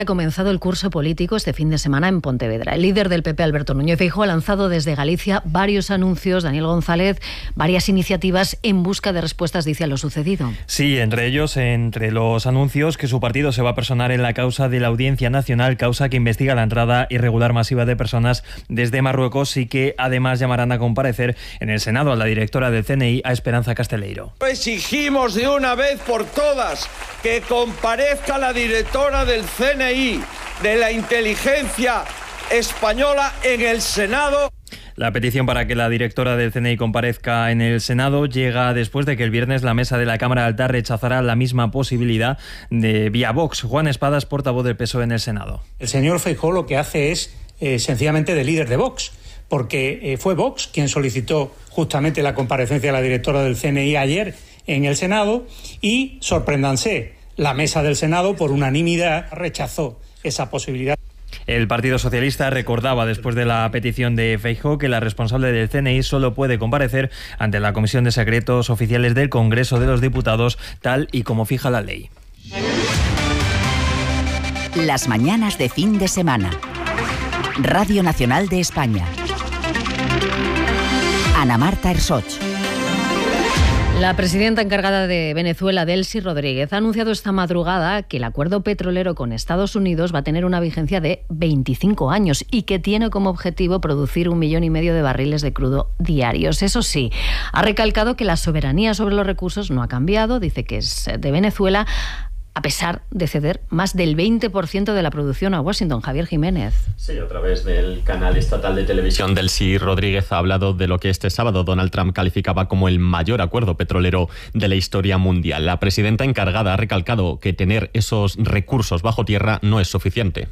Ha comenzado el curso político este fin de semana en Pontevedra. El líder del PP, Alberto Núñez Feijóo, ha lanzado desde Galicia varios anuncios, Daniel González, varias iniciativas en busca de respuestas, dice, a lo sucedido. Sí, entre los anuncios, que su partido se va a personar en la causa de la Audiencia Nacional, causa que investiga la entrada irregular masiva de personas desde Marruecos y que además llamarán a comparecer en el Senado a la directora del CNI, a Esperanza Casteleiro. Exigimos de una vez por todas que comparezca la directora del CNI, de la inteligencia española, en el Senado. La petición para que la directora del CNI comparezca en el Senado llega después de que el viernes la mesa de la Cámara Alta rechazara la misma posibilidad de vía Vox. Juan Espadas, portavoz del PSOE en el Senado. El señor Feijóo lo que hace es sencillamente de líder de Vox, porque fue Vox quien solicitó justamente la comparecencia de la directora del CNI ayer en el Senado y, sorpréndanse, la mesa del Senado por unanimidad rechazó esa posibilidad. El Partido Socialista recordaba después de la petición de Feijóo que la responsable del CNI solo puede comparecer ante la Comisión de Secretos Oficiales del Congreso de los Diputados, tal y como fija la ley. Las mañanas de fin de semana. Radio Nacional de España. Ana Marta Ersoch. La presidenta encargada de Venezuela, Delcy Rodríguez, ha anunciado esta madrugada que el acuerdo petrolero con Estados Unidos va a tener una vigencia de 25 años y que tiene como objetivo producir 1,5 millones de barriles de crudo diarios. Eso sí, ha recalcado que la soberanía sobre los recursos no ha cambiado, dice que es de Venezuela, a pesar de ceder más del 20% de la producción a Washington. Javier Jiménez. Sí, a través del canal estatal de televisión, Delcy Rodríguez ha hablado de lo que este sábado Donald Trump calificaba como el mayor acuerdo petrolero de la historia mundial. La presidenta encargada ha recalcado que tener esos recursos bajo tierra no es suficiente.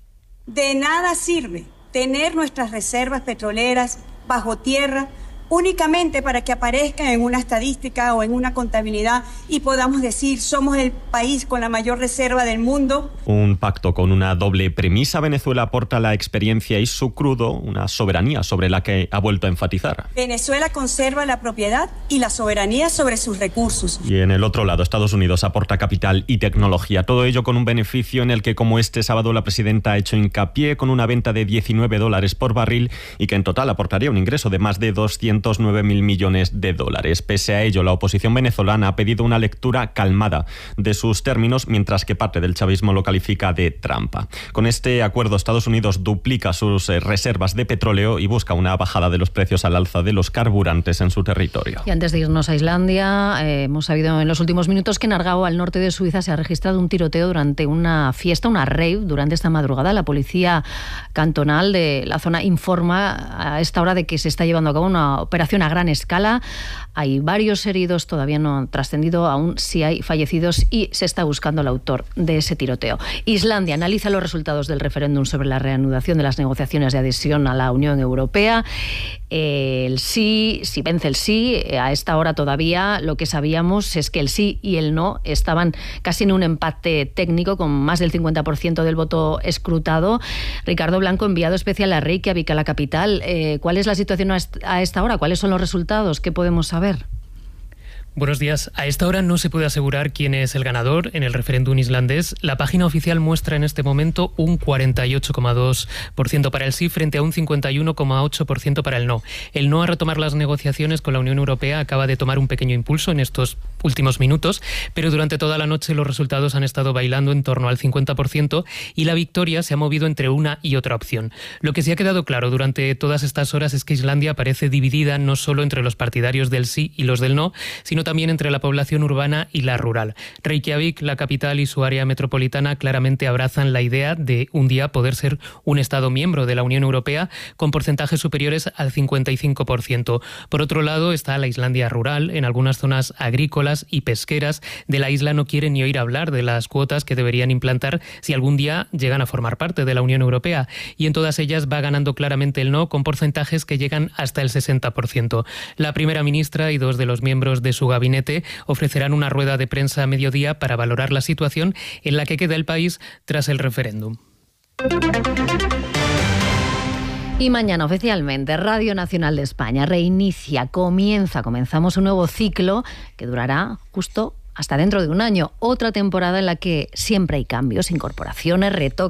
De nada sirve tener nuestras reservas petroleras bajo tierra únicamente para que aparezcan en una estadística o en una contabilidad y podamos decir somos el país con la mayor reserva del mundo. Un pacto con una doble premisa. Venezuela aporta la experiencia y su crudo, una soberanía sobre la que ha vuelto a enfatizar. Venezuela conserva la propiedad y la soberanía sobre sus recursos. Y en el otro lado, Estados Unidos aporta capital y tecnología. Todo ello con un beneficio en el que, como este sábado, la presidenta ha hecho hincapié con una venta de $19 por barril y que en total aportaría un ingreso de más de 209.000 millones de dólares. Pese a ello, la oposición venezolana ha pedido una lectura calmada de sus términos, mientras que parte del chavismo lo califica de trampa. Con este acuerdo, Estados Unidos duplica sus reservas de petróleo y busca una bajada de los precios al alza de los carburantes en su territorio. Y antes de irnos a Islandia, hemos sabido en los últimos minutos que en Argao, al norte de Suiza, se ha registrado un tiroteo durante una fiesta, una rave, durante esta madrugada. La policía cantonal de la zona informa a esta hora de que se está llevando a cabo una operación a gran escala. Hay varios heridos, todavía no han trascendido aún si hay fallecidos y se está buscando el autor de ese tiroteo. Islandia analiza los resultados del referéndum sobre la reanudación de las negociaciones de adhesión a la Unión Europea. El sí, si vence el sí, a esta hora todavía lo que sabíamos es que el sí y el no estaban casi en un empate técnico con más del 50% del voto escrutado. Ricardo Blanco, enviado especial a Reykjavik, a la capital. ¿Cuál es la situación a esta hora? ¿Cuáles son los resultados? ¿Qué podemos saber? Buenos días. A esta hora no se puede asegurar quién es el ganador en el referéndum islandés. La página oficial muestra en este momento un 48,2% para el sí frente a un 51,8% para el no. El no a retomar las negociaciones con la Unión Europea acaba de tomar un pequeño impulso en estos últimos minutos, pero durante toda la noche los resultados han estado bailando en torno al 50% y la victoria se ha movido entre una y otra opción. Lo que sí ha quedado claro durante todas estas horas es que Islandia parece dividida no solo entre los partidarios del sí y los del no, sino también entre la población urbana y la rural. Reykjavik, la capital y su área metropolitana claramente abrazan la idea de un día poder ser un Estado miembro de la Unión Europea con porcentajes superiores al 55%. Por otro lado está la Islandia rural. En algunas zonas agrícolas y pesqueras de la isla no quieren ni oír hablar de las cuotas que deberían implantar si algún día llegan a formar parte de la Unión Europea. Y en todas ellas va ganando claramente el no, con porcentajes que llegan hasta el 60%. La primera ministra y dos de los miembros de su gabinete ofrecerán una rueda de prensa a mediodía para valorar la situación en la que queda el país tras el referéndum. Y mañana oficialmente Radio Nacional de España comenzamos un nuevo ciclo que durará justo hasta dentro de un año. Otra temporada en la que siempre hay cambios, incorporaciones, retoques.